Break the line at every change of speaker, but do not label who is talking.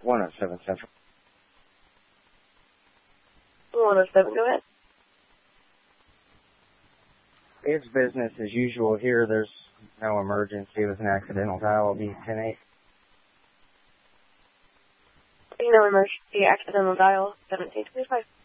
107 Central.
107, go ahead.
It's business as usual here. There's no emergency. It was an accidental dial. It'll be 10-8.
No emergency, accidental dial, 1725.